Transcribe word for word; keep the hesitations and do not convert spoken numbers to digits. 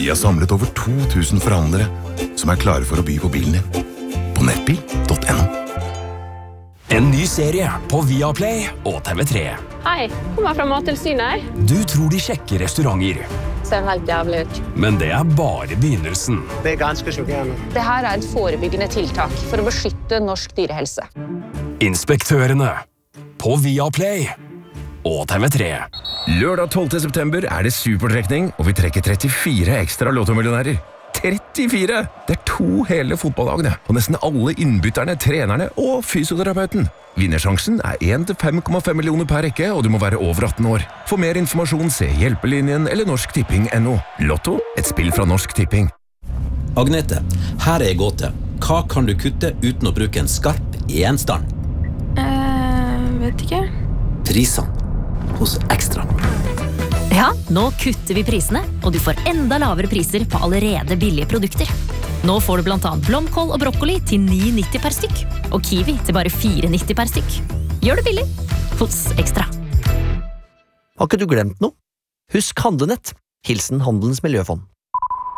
Vi har samlet over to tusen forhandlere som er klare for å by på bilen din. På nettbil punktum no. En ny serie på Viaplay og T V tre. Hei, kommer fra Mattilsynet. Du tror de sjekker restauranter, Ser helt jævlig ut. men det er bare begynnelsen. Det er ganske sjokkerende. Det her er et forebyggende tiltak for å beskytte norsk dyrehelse. Inspektørene på Viaplay og T V tre. Lørdag tolvte september er det supertrekning, og vi trekker trettifire ekstra lottomillionærer. trettifire! Det er to hele fotballagene, og nesten alle innbytterne, trenerne og fysioterapeuten. Vinnersjansen er én til fem komma fem millioner per rekke, og du må være over atten år. For mer informasjon se Hjelpelinjen eller Norsk Tipping punktum no. Lotto, et spill fra Norsk Tipping. Agnete, her er gåte. Hva kan du kutte uten å bruke en skarp gjenstand? Eh, vet ikke. Prisene hos Ekstra. Ja, nå kutter vi prisene, og du får enda lavere priser på allerede billige produkter. Nå får du blant annet blomkål og brokkoli til ni nitti per stykk, og kiwi til bare fire nitti per stykk. Gjør det billig hos Ekstra. Har ikke du glemt noe? Husk Handlenett. Hilsen Handelens Miljøfond.